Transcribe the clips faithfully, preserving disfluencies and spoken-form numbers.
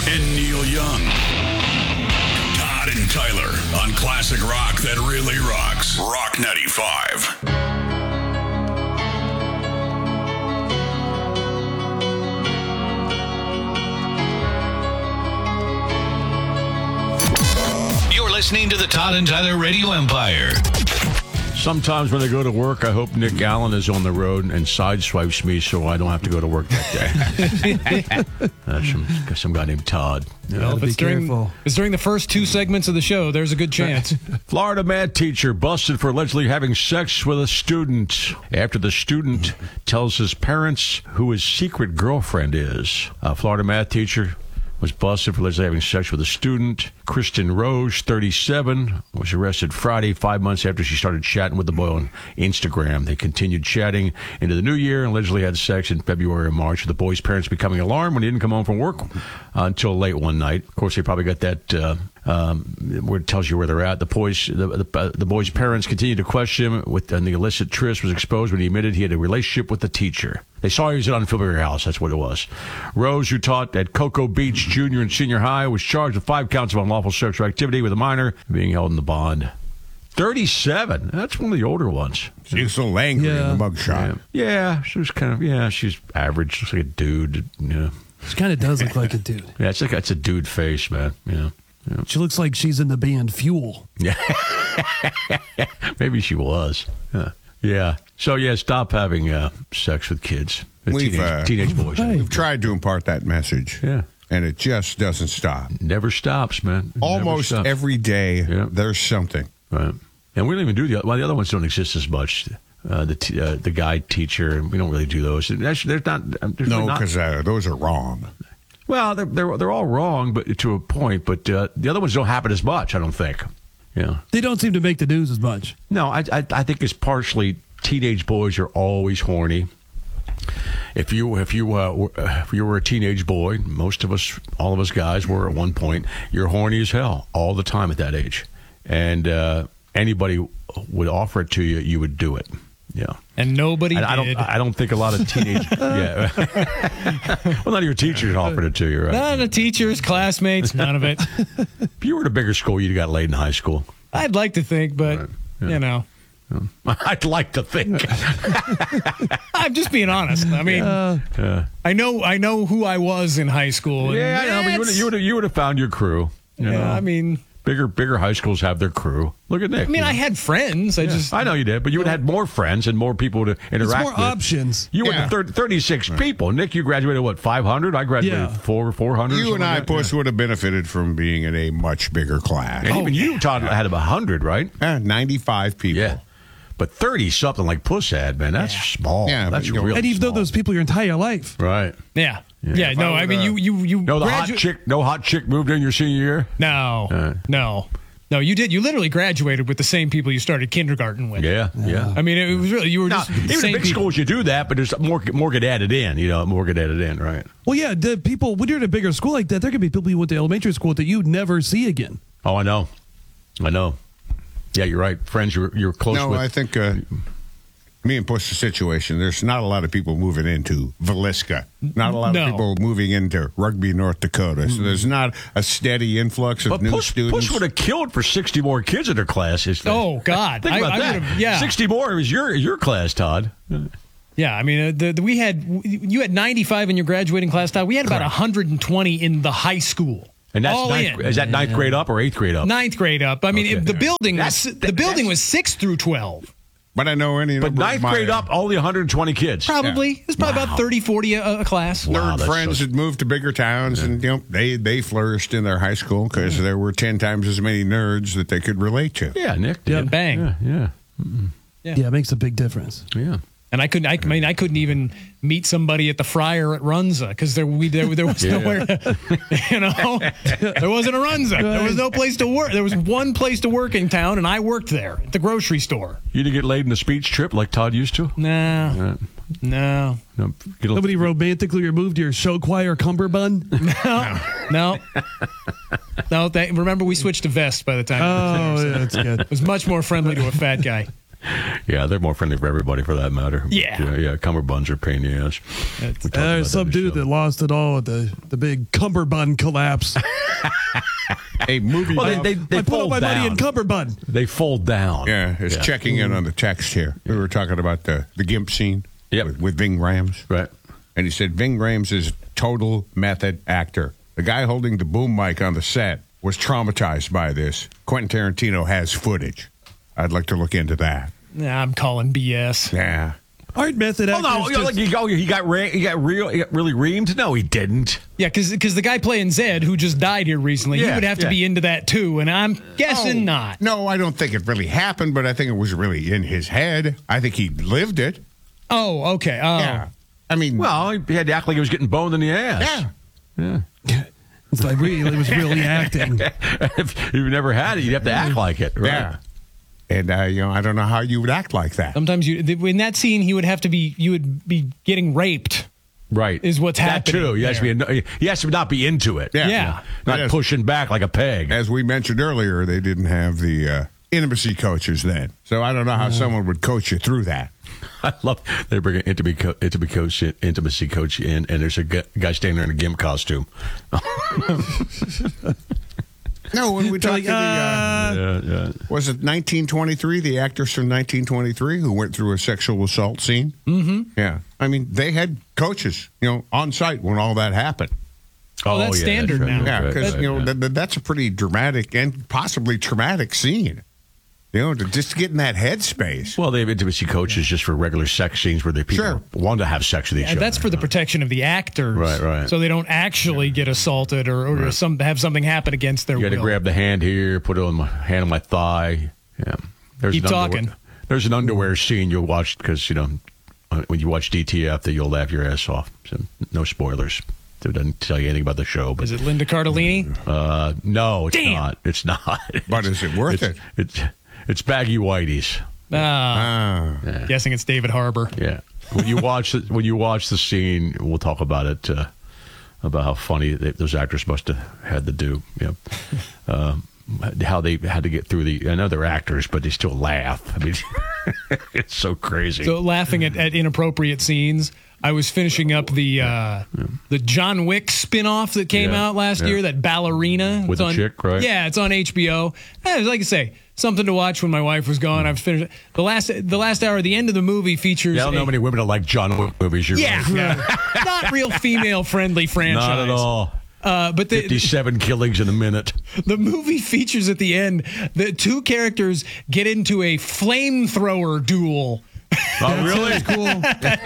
and Neil Young. Todd and Tyler on classic rock that really rocks. Rock ninety-five. You're listening to the Todd and Tyler Radio Empire. Sometimes when I go to work, I hope Nick Allen is on the road and sideswipes me so I don't have to go to work that day. That's some, some guy named Todd. Yeah, well, if it's during, if it's during the first two segments of the show, there's a good chance. Florida math teacher busted for allegedly having sex with a student after the student tells his parents who his secret girlfriend is. A Florida math teacher was busted for allegedly having sex with a student. Kristen Rose, thirty-seven, was arrested Friday, five months after she started chatting with the boy on Instagram. They continued chatting into the new year and allegedly had sex in February and March, with the boy's parents becoming alarmed when he didn't come home from work uh, until late one night. Of course, they probably got that uh, um, where it tells you where they're at. The boy's, the, the, uh, the boy's parents continued to question him, with, and the illicit tryst was exposed when he admitted he had a relationship with the teacher. They saw he was at Unfamiliar House. That's what it was. Rose, who taught at Cocoa Beach Junior and Senior High, was charged with five counts of unlawful sexual activity with a minor, being held in the bond. thirty-seven. That's one of the older ones. She's so angry Yeah. in the mugshot. Yeah. yeah, she was kind of, yeah, she's average. Looks like a dude. Yeah, She kind of does look like a dude. yeah it's like it's a dude face, man. Yeah. yeah. She looks like she's in the band Fuel. Yeah. Maybe she was. Yeah. Yeah. So, yeah, stop having uh, sex with kids. Uh, We've, teenage, uh, teenage boys. We've tried to impart that message. Yeah. And it just doesn't stop. Never stops, man. It never Almost stops. every day, Yeah. there's something. Right. And we don't even do the, well, the other ones don't exist as much. Uh, the t- uh, the guide teacher, and we don't really do those. And actually, there's not. There's No, not, because uh, those are wrong. well, they're, they're they're all wrong, but to a point. But uh, the other ones don't happen as much, I don't think. Yeah. They don't seem to make the news as much. No, I I, I think it's partially teenage boys are always horny. If you if you uh, were, if you were a teenage boy, most of us, all of us guys were at one point. You're horny as hell all the time at that age, and uh, anybody would offer it to you, you would do it. Yeah, And nobody I, I don't. did. I don't think a lot of teenage. yeah. Well, none of your teachers offered it to you, right? None of teachers, classmates, none of it. If you were in a bigger school, you'd got laid in high school. I'd like to think, but, Right. Yeah. you know. I'd like to think. I'm just being honest. I mean, Yeah. I know I know who I was in high school. and Yeah, I know, but you would it's- you would you would have found your crew. You Yeah, know? I mean, bigger bigger high schools have their crew. Look at Nick. I mean, you know. I had friends. I just I know you did, but you would have had more friends and more people to interact It's more with. options. You Yeah. went to thirty, thirty-six people. Nick, you graduated what, five hundred? I graduated Yeah. four, four hundred. You and I, Puss, would have benefited from being in a much bigger class. And Oh, even you, Todd, had about one hundred, right? Eh, ninety-five people. Yeah. But thirty-something like Puss had, man, that's small. Yeah, that's but, you know, real And you've small. known those people your entire life. Right. yeah. Yeah. Yeah, If no, I I mean, would, you uh, you you No, the gradu- hot chick, no hot chick moved in your senior year? No. Uh. No. No, you did. You literally graduated with the same people you started kindergarten with. Yeah, yeah. I mean, it was really, you were Now, just the even in same big people. schools, you do that, but there's more more get added in. You know, more get added in, right? Well, yeah, the people, when you're in a bigger school like that, there could be people you went to elementary school that you'd never see again. Oh, I know, I know. Yeah, you're right. Friends you're you're close No, with. I think uh, me and Puss's situation, there's not a lot of people moving into Villisca. Not a lot No. of people moving into Rugby, North Dakota. So there's not a steady influx of But new Puss, students. Puss would have killed for sixty more kids in her class. Is Oh, God. Think I- about I that. would've- yeah. sixty more was your your class, Todd. Yeah, I mean, uh, the, the, we had, you had ninety-five in your graduating class, Todd. We had about one hundred twenty in the high school. And that's All ninth, in. is that ninth grade up or eighth grade up? Ninth grade up. I mean, Okay. if the building was That's- the building that's- was six through twelve. But I know any But number of ninth my grade up, only one hundred twenty kids. Probably. Yeah. It was probably Wow. about thirty, forty a, a class. Wow. nerd that's friends so- had moved to bigger towns, and you know they they flourished in their high school because there were ten times as many nerds that they could relate to. Yeah, Nick. Yeah. did. Bang. Yeah, yeah, Yeah. Yeah, it makes a big difference. yeah. And I couldn't. I mean, I couldn't even meet somebody at the Friar at Runza because there we there, there was Yeah. nowhere. To, you know, there wasn't a Runza. There was no place to work. There was one place to work in town, and I worked there at the grocery store. You didn't get laid in a speech trip like Todd used to? No, Uh, no, no, get a- Nobody romantically removed your show choir cummerbund? no, no. no that, remember, we switched to vests by the time. Oh, yeah, that's good. It was much more friendly to a fat guy. Yeah, they're more friendly for everybody for that matter. Yeah. Yeah, yeah cummerbunds are pain in the ass. We talked about There's some that dude show. that lost it all at the, the big cummerbund collapse. A movie. Well, buff- they, they, they I put all fold my down. money in cummerbund. They fold down. yeah, is checking in on the text here. We were talking about the, the GIMP scene Yep. with, with Ving Rhames. Right. And he said Ving Rhames is a total method actor. The guy holding the boom mic on the set was traumatized by this. Quentin Tarantino has footage. I'd like to look into that. Nah, I'm calling B S. Yeah. Aren't method Oh actors no! just- Like he got he got ra- he got real he got really reamed. No, he didn't. Yeah, because the guy playing Zed, who just died here recently, he Yeah, would have to yeah. be into that too, and I'm guessing Oh, not. No, I don't think it really happened, but I think it was really in his head. I think he lived it. Oh, okay. Oh. Yeah. I mean, Well, he had to act like he was getting boned in the ass. yeah. It's like really, it was really acting. If you've never had it, you'd have to act like it. Right? Yeah. And, uh, you know, I don't know how you would act like that. Sometimes you, in that scene, he would have to be, you would be getting raped. Right. Is what's that happening too. He has, to be, he has to not be into it. Yeah. Yeah. Not As- pushing back like a peg. As we mentioned earlier, they didn't have the uh, intimacy coaches then. So I don't know how someone would coach you through that. I love they bring an intimacy, co- intimacy coach, in, intimacy coach in, and there's a gu- guy standing there in a GIMP costume. No, when we talked Like, to the, uh, Yeah, yeah. was it nineteen twenty-three, the actress from nineteen twenty-three who went through a sexual assault scene? Mm-hmm. Yeah. I mean, they had coaches, you know, on site when all that happened. Oh, that's standard right, now. Yeah, right, because, right, you know, yeah. th- th- that's a pretty dramatic and possibly traumatic scene. You know, to just get in that headspace. Well, they have intimacy coaches just for regular sex scenes where they people Sure. want to have sex with each And other. that's for the protection of the actors. Right, right. So they don't actually get assaulted or, or some have something happen against their You got to will. grab the hand here, put it on my hand on my thigh. Yeah. There's Keep an underwear- talking. There's an underwear scene you'll watch because, you know, uh, when you watch D T F, that you'll laugh your ass off. So no spoilers. It doesn't tell you anything about the show. But Is it Linda Cardellini? uh, no, it's Damn. not. It's not. But is it worth it's, it? It's it's baggy whiteys. Ah, Ah. guessing it's David Harbour. Yeah. When you watch the, when you watch the scene, we'll talk about it. Uh, about how funny they, those actors must have had to do. You know, um, how they had to get through the. I know they're actors, but they still laugh. I mean, it's so crazy. So laughing at, at inappropriate scenes. I was finishing up the uh, the John Wick spinoff that came Yeah, out last yeah. year, that Ballerina. With It's the on, chick, right? Yeah, it's on H B O. Eh, like I say, something to watch when my wife was gone. I've finished the last the last hour. The end of the movie features. yeah, I don't know a- many women that like John Wick movies. You're yeah, right. yeah. Not real female friendly franchise. Not at all. Uh, but the, Fifty-seven killings in a minute. the movie features at the end the two characters get into a flamethrower duel. Oh, really? Cool. And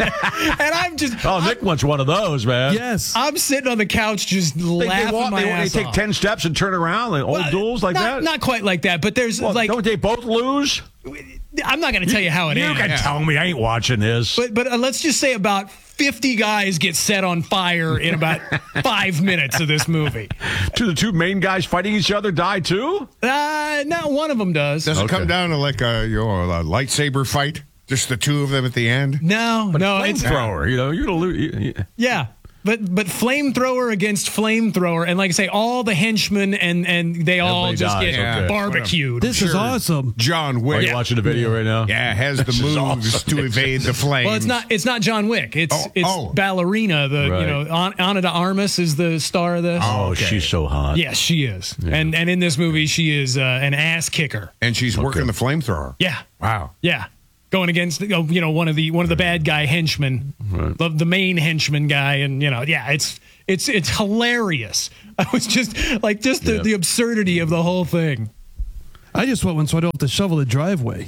I'm just Oh, Nick wants one of those, man. Yes. I'm sitting on the couch just They, laughing they, walk, my they, they ass take off. ten steps and turn around, like old Well, duels like not, that. Not quite like that, but there's Well, like don't they both lose? I'm not going to tell you how it You ends. can tell me. I ain't watching this. But but uh, let's just say about fifty guys get set on fire in about five minutes of this movie. Do the two main guys fighting each other die too? Uh, not one of them does. Does it Okay. come down to like a, you know, a lightsaber fight? Just the two of them at the end? No, no, it's Flamethrower. You know, you're gonna lose. yeah. But but flamethrower against flamethrower, and like I say, all the henchmen and and they all Everybody just dies, get okay. barbecued. This is Sure. awesome. John Are Wick. you watching the video right now? Yeah, has the This is moves awesome. to evade the flames. Well, it's not. It's not John Wick. It's Oh, it's oh. Ballerina. The Right. you know An- Ana de Armas is the star of this. Oh, Okay. she's so hot. Yes, she is. And and in this movie, she is uh, an ass kicker. And she's working the flamethrower. Yeah, Wow. yeah. Going against you know one of the one of the bad guy henchmen, the, the main henchman guy, and you know yeah, it's it's it's hilarious. I was just like just the, Yeah. the absurdity of the whole thing. I just want one so I don't have to shovel the driveway.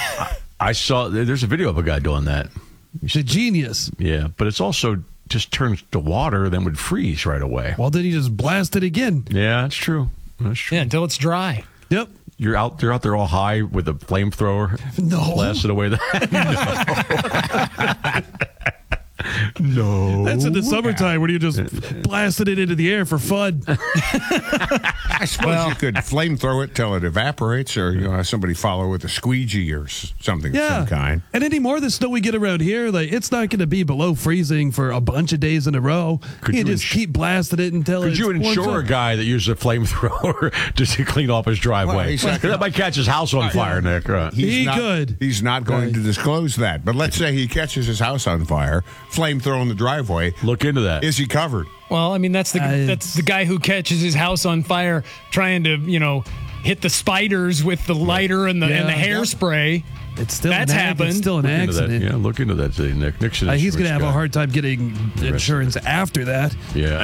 I saw. There's a video of a guy doing that. It's a genius. Yeah, but it's also just turns to water, then would freeze right away. Well, then he just blast it again. Yeah, that's true. That's true. Yeah, until it's dry. Yep. You're out. You're out there all high with a flamethrower. No. Blasted away. The, No. That's in the summertime when you're just blasting it into the air for fun. I suppose you could flamethrow it till it evaporates, or you know, have somebody follow with a squeegee or s- something of Yeah. some kind. And any more of the snow we get around here, like it's not going to be below freezing for a bunch of days in a row. Could you you just ins- keep blasting it until Could it's you warms insure up. a guy that uses a flamethrower just to clean off his driveway? Well, he's not- that might catch his house on fire, Nick. Right. He's He not, could. He's not going Right. to disclose that. But let's say he catches his house on fire, flamethrower in the driveway. Look into that. Is he covered? Well, I mean, that's the I- that's the guy who catches his house on fire trying to, you know, hit the spiders with the lighter and the and the Yeah. hairspray. It's still That's an ac- happened. It's still an Look into that. accident. Yeah, look into that, see, Nick. Nick's an Uh, he's going to insurance have a guy. hard time getting insurance after that. Yeah.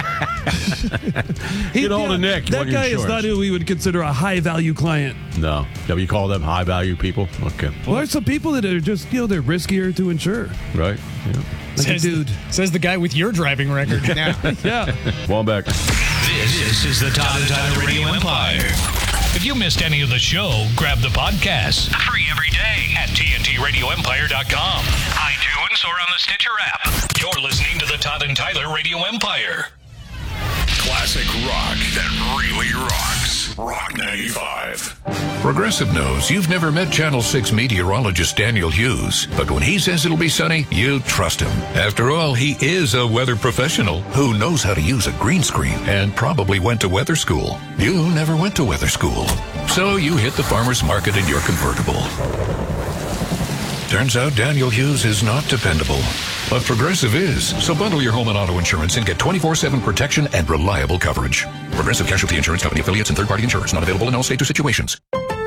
He- Get hold of yeah, Nick. You That want your guy is insurance. not who we would consider a high value client. No. Yeah, you call them high value people? Okay. Well, there's some people that are just, you know, they're riskier to insure. Right? Yeah. Like a Says, dude. says the guy with your driving record. Now, Yeah. One back. This is the Todd and Tyler Radio Empire. If you missed any of the show, grab the podcast. Free every day at T N T radio empire dot com, iTunes, or on the Stitcher app. You're listening to the Todd and Tyler Radio Empire. Classic rock that really rocks. Rock ninety-five. Progressive knows you've never met Channel six meteorologist Daniel Hughes, but when he says it'll be sunny, you trust him. After all, he is a weather professional who knows how to use a green screen and probably went to weather school. You never went to weather school, so you hit the farmer's market in your convertible. Turns out Daniel Hughes is not dependable, but Progressive is. So bundle your home and auto insurance and get twenty-four seven protection and reliable coverage. Progressive Casualty Insurance Company affiliates and third-party insurers not available in all states or situations.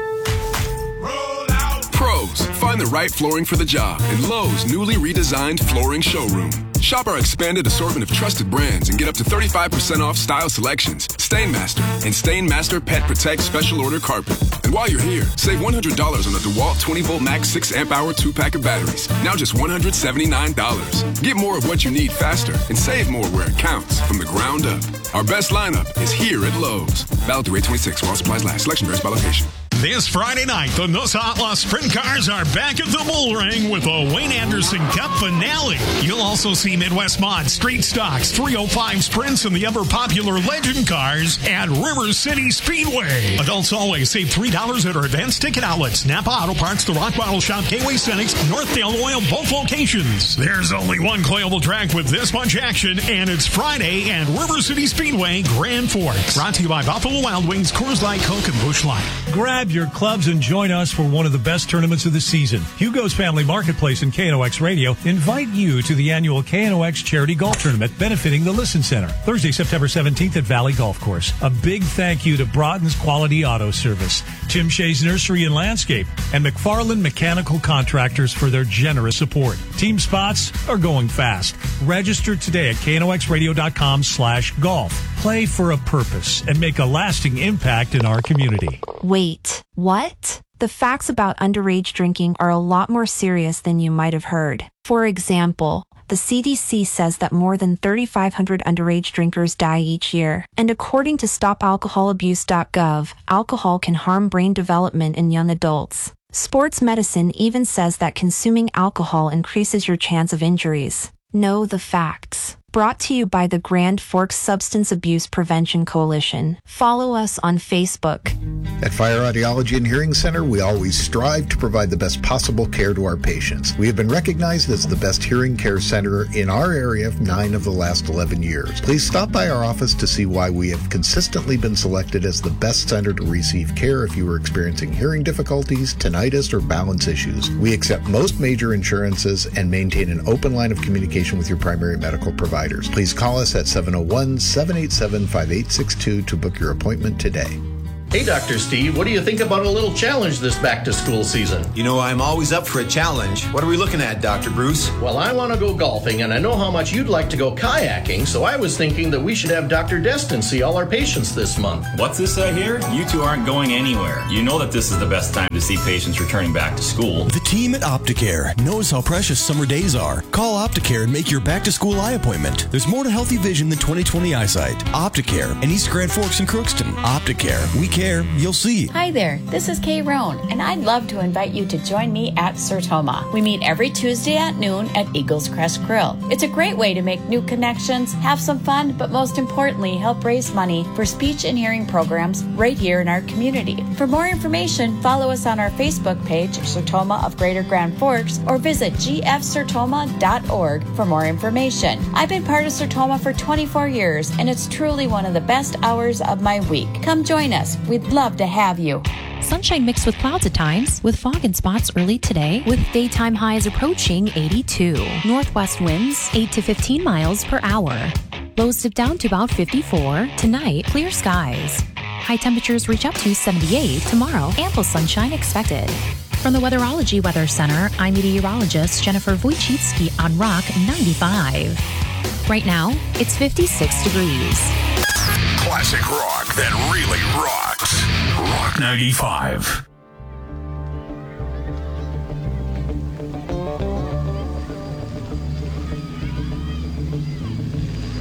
Pros, find the right flooring for the job in Lowe's newly redesigned flooring showroom. Shop our expanded assortment of trusted brands and get up to thirty-five percent off style selections, Stainmaster, and Stainmaster Pet Protect Special Order Carpet. And while you're here, save one hundred dollars on the DeWalt twenty volt max six amp hour two pack of batteries. Now just one hundred seventy-nine dollars. Get more of what you need faster and save more where it counts from the ground up. Our best lineup is here at Lowe's. Valid through eight twenty-six while supplies last. Selection varies by location. This Friday night, the Nuss Outlaw Sprint Cars are back at the Bull Ring with a Wayne Anderson Cup finale. You'll also see Midwest Mod, Street Stocks, three oh five Sprints, and the ever popular Legend Cars at River City Speedway. Adults always save three dollars at our advanced ticket outlets, Napa Auto Parts, the Rock Bottle Shop, Gateway Cenex, Northdale Oil, both locations. There's only one coilable track with this much action, and it's Friday at River City Speedway, Grand Forks. Brought to you by Buffalo Wild Wings, Coors Light, Coke, and Busch Light. Grab your clubs and join us for one of the best tournaments of the season. Hugo's Family Marketplace and K N O X Radio invite you to the annual K N O X Charity Golf Tournament benefiting the Listen Center, Thursday, September seventeenth at Valley Golf Course. A big thank you to Broughton's Quality Auto Service, Tim Shea's Nursery and Landscape, and McFarland Mechanical Contractors for their generous support. Team spots are going fast. Register today at K N O X radio dot com slash golf. Play for a purpose and make a lasting impact in our community. Wait, what? The facts about underage drinking are a lot more serious than you might have heard. For example, the C D C says that more than thirty-five hundred underage drinkers die each year. And according to stop alcohol abuse dot gov, alcohol can harm brain development in young adults. Sports medicine even says that consuming alcohol increases your chance of injuries. Know the facts. Brought to you by the Grand Forks Substance Abuse Prevention Coalition. Follow us on Facebook. At Fire Audiology and Hearing Center, we always strive to provide the best possible care to our patients. We have been recognized as the best hearing care center in our area for nine of the last eleven years. Please stop by our office to see why we have consistently been selected as the best center to receive care if you are experiencing hearing difficulties, tinnitus, or balance issues. We accept most major insurances and maintain an open line of communication with your primary medical provider. Please call us at seven oh one, seven eight seven, five eight six two to book your appointment today. Hey, Doctor Steve, what do you think about a little challenge this back-to-school season? You know, I'm always up for a challenge. What are we looking at, Doctor Bruce? Well, I want to go golfing, and I know how much you'd like to go kayaking, so I was thinking that we should have Doctor Destin see all our patients this month. What's this I hear? You two aren't going anywhere. You know that this is the best time to see patients returning back to school. The team at Opticare knows how precious summer days are. Call Opticare and make your back-to-school eye appointment. There's more to healthy vision than twenty twenty eyesight. Opticare in East Grand Forks and Crookston. Opticare. We care, you'll see. Hi there, this is Kay Roan, and I'd love to invite you to join me at Sertoma. We meet every Tuesday at noon at Eagles Crest Grill. It's a great way to make new connections, have some fun, but most importantly, help raise money for speech and hearing programs right here in our community. For more information, follow us on our Facebook page, Sertoma of Greater Grand Forks, or visit g f sertoma dot org for more information. I've been part of Sertoma for twenty-four years, and it's truly one of the best hours of my week. Come join us. We'd love to have you. Sunshine mixed with clouds at times, with fog in spots early today, with daytime highs approaching eighty-two. Northwest winds eight to fifteen miles per hour. Lows dip down to about fifty-four. Tonight, clear skies. High temperatures reach up to seventy-eight. Tomorrow, ample sunshine expected. From the Weatherology Weather Center, I'm meteorologist Jennifer Wojcicki on Rock ninety-five. Right now, it's fifty-six degrees. Classic rock that really rocks. Rock ninety-five.